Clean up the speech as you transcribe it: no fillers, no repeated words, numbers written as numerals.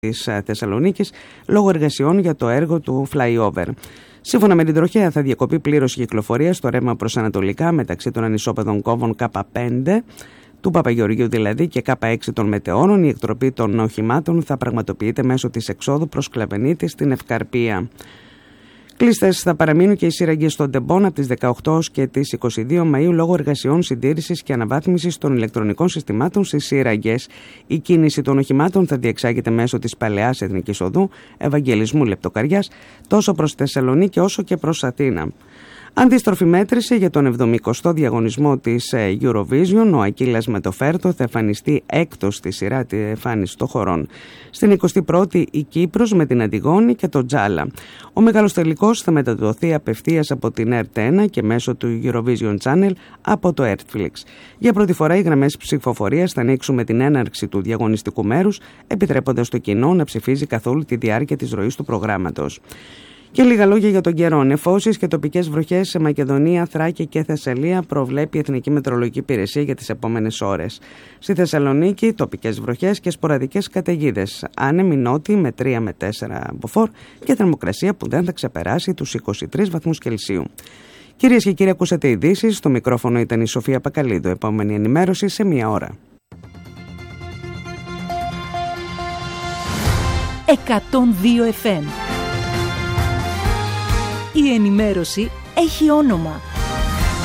της Θεσσαλονίκης λόγω εργασιών για το έργο του flyover. Σύμφωνα με την τροχέα, θα διακοπεί πλήρως η κυκλοφορία στο ρεύμα προς ανατολικά μεταξύ των ανισόπεδων κόβων K5, του Παπαγεωργίου δηλαδή, και K6 των Μετεώνων. Η εκτροπή των οχημάτων θα πραγματοποιείται μέσω της εξόδου προς Κλαβενίτη στην Ευκαρπία. Κλειστές θα παραμείνουν και οι σύραγγες στον Τεμπών από τις 18 και τις 22 Μαΐου λόγω εργασιών συντήρησης και αναβάθμισης των ηλεκτρονικών συστημάτων στις σύραγγες. Η κίνηση των οχημάτων θα διεξάγεται μέσω της Παλαιάς Εθνικής Οδού Ευαγγελισμού Λεπτοκαριάς τόσο προς Θεσσαλονίκη όσο και προς Αθήνα. Αντίστροφη μέτρηση για τον 70ο διαγωνισμό της Eurovision. Ο Ακύλας Μετοφέρτο θα εμφανιστεί έκτος στη σειρά τη εμφάνιση των χωρών. Στην 21η η Κύπρος με την Αντιγόνη και τον Τζάλα. Ο μεγάλος τελικός θα μεταδοθεί απευθείας από την RT1 και μέσω του Eurovision Channel από το Netflix. Για πρώτη φορά οι γραμμές ψηφοφορίας θα ανοίξουν με την έναρξη του διαγωνιστικού μέρους, επιτρέποντας το κοινό να ψηφίζει καθ' όλη τη διάρκεια της ροής του προγράμματος. Και λίγα λόγια για τον καιρό. Νεφώσεις και τοπικές βροχές σε Μακεδονία, Θράκη και Θεσσαλία προβλέπει η Εθνική Μετεωρολογική Υπηρεσία για τις επόμενες ώρες. Στη Θεσσαλονίκη, τοπικές βροχές και σποραδικές καταιγίδες. Άνεμοι νότιοι με 3 με 4 μποφόρ και θερμοκρασία που δεν θα ξεπεράσει τους 23 βαθμούς Κελσίου. Κυρίες και κύριοι, ακούσατε ειδήσεις. Στο μικρόφωνο ήταν η Σοφία Πακαλίδου. Επόμενη ενημέρωση σε 1 ώρα. 102 FM. Η ενημέρωση έχει όνομα.